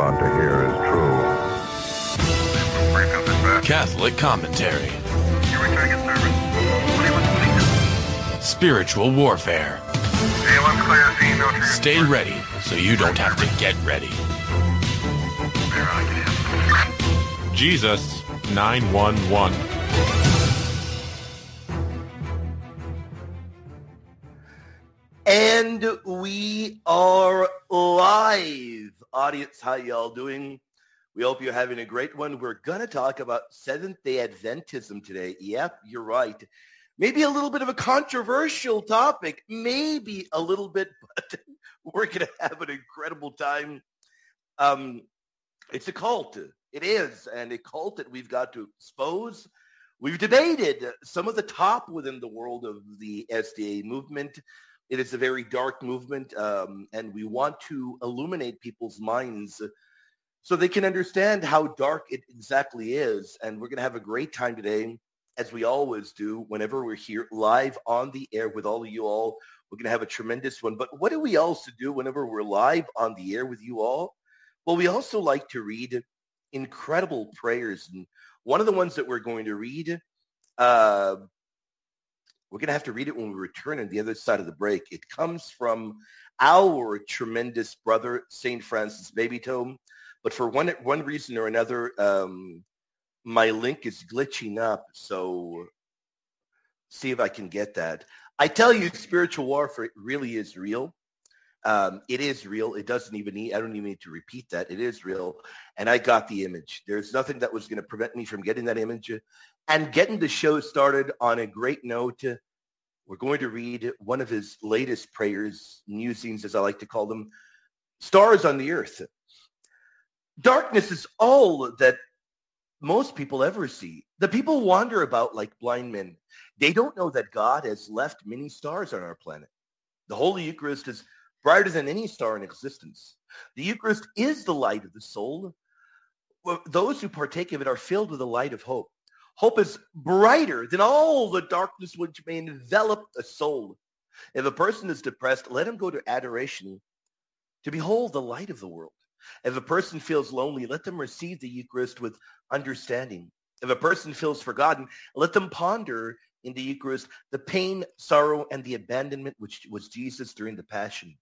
about to hear is true. Catholic commentary. Spiritual warfare. Stay ready so you don't have to get ready. Jesus 911. And we are live. Audience, how y'all doing? We hope you're having a great one. We're going to talk about Seventh-day Adventism today. Yep, you're right. Maybe a little bit of a controversial topic. Maybe a little bit, but we're going to have an incredible time. It's a cult. It is, and a cult that we've got to expose. We've debated some of the top within the world of the SDA movement. It is a very dark movement, and we want to illuminate people's minds so they can understand how dark it exactly is. And we're going to have a great time today, as we always do, whenever we're here live on the air with all of you all. We're going to have a tremendous one. But what do we also do whenever we're live on the air with you all? Well, we also like to read incredible prayers. And one of the ones that we're going to read, we're going to have to read it when we return on the other side of the break. It comes from our tremendous brother, St. Francis Babytome. But for one reason or another, my link is glitching up. So see if I can get that. I tell you, spiritual warfare really is real. It is real. It doesn't even need, I don't even need to repeat that. It is real. And I got the image. There's nothing that was going to prevent me from getting that image and getting the show started on a great note. We're going to read one of his latest prayers, musings, as I like to call them, Stars on the Earth. Darkness is all that most people ever see. The people wander about like blind men. They don't know that God has left many stars on our planet. The Holy Eucharist is brighter than any star in existence. The Eucharist is the light of the soul. Those who partake of it are filled with the light of hope. Hope is brighter than all the darkness which may envelop a soul. If a person is depressed, let him go to adoration to behold the light of the world. If a person feels lonely, let them receive the Eucharist with understanding. If a person feels forgotten, let them ponder in the Eucharist the pain, sorrow, and the abandonment which was Jesus during the Passion.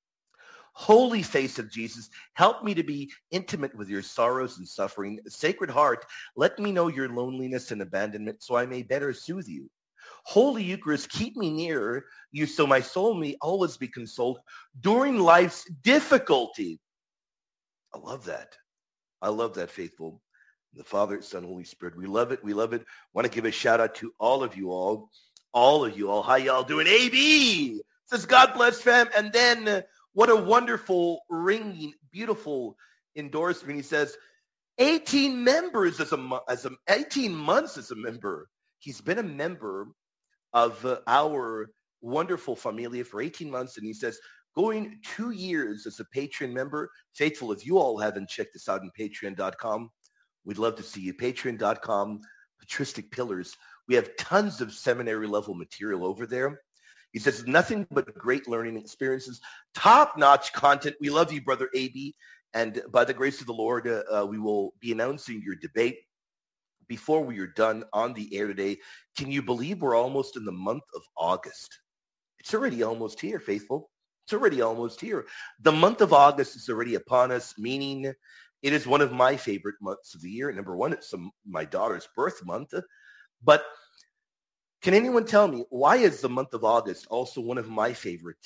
Holy face of Jesus, help me to be intimate with your sorrows and suffering. Sacred Heart, let me know your loneliness and abandonment so I may better soothe you. Holy Eucharist, keep me near you so my soul may always be consoled during life's difficulty. I love that. I love that, faithful. The Father, Son, Holy Spirit. We love it. We love it. Want to give a shout out to all of you all. All of you all. How y'all doing? AB says, God bless, fam. And then what a wonderful, ringing, beautiful endorsement. He says, 18 members 18 months as a member. He's been a member of our wonderful familia for 18 months. And he says, going 2 years as a Patreon member. Faithful, if you all haven't checked this out on patreon.com, we'd love to see you. Patreon.com, Patristic Pillars. We have tons of seminary level material over there. He says, nothing but great learning experiences, top-notch content. We love you, Brother AB. And by the grace of the Lord, we will be announcing your debate before we are done on the air today. Can you believe we're almost in the month of August? It's already almost here, faithful. It's already almost here. The month of August is already upon us, meaning it is one of my favorite months of the year. Number one, it's my daughter's birth month. But can anyone tell me, why is the month of August also one of my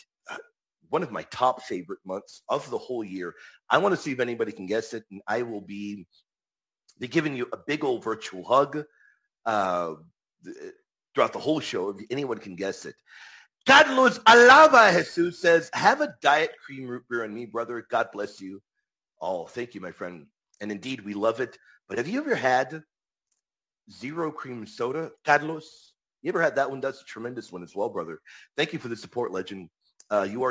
top favorite months of the whole year? I want to see if anybody can guess it, and I will be giving you a big old virtual hug throughout the whole show if anyone can guess it. Carlos Alava Jesus says, have a Diet Cream root beer on me, brother. God bless you. Oh, thank you, my friend. And indeed, we love it. But have you ever had zero cream soda, Carlos? You ever had that one? That's a tremendous one as well, brother. Thank you for the support, legend. You are